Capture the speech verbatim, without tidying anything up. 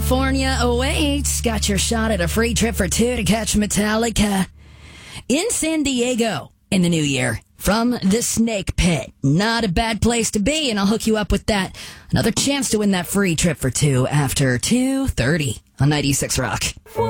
California awaits. Got your shot at a free trip for two to catch Metallica in San Diego in the new year from the Snake Pit. Not a bad place to be, and I'll hook you up with that. Another chance to win that free trip for two after two thirty on ninety-six Rock.